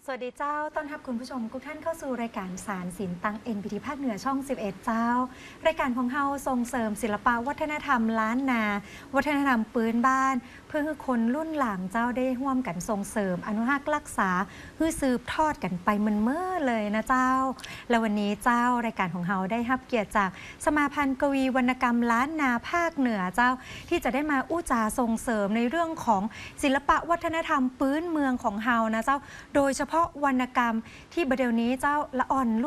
สวัสดีเจ้าต้อนรับคุณผู้ชมทุกท่านเข้าสู่รายการสารศิลป์ตัง NBT ภาคเหนือช่อง 11 เจ้ารายการของเฮาส่งเสริมศิลปวัฒนธรรมล้านนา วัฒนธรรมปืนบ้าน เพื่อให้คนรุ่นหลังเจ้าได้ร่วมกันส่งเสริมอนุรักษ์รักษาเพื่อสืบทอดกันไปมันเมื่อเลยนะเจ้าและวันนี้เจ้ารายการของเฮาได้รับเกียรติจากสมาพันธ์กวีวรรณกรรมล้านนาภาคเหนือเจ้าที่จะได้มาอู้จาส่งเสริมในเรื่องของศิลปะวัฒนธรรมพื้นเมืองของเฮานะเจ้าโดยเฉพาะวรรณกรรมที่ประเดี๋ยวนี้เจ้าละอ่อน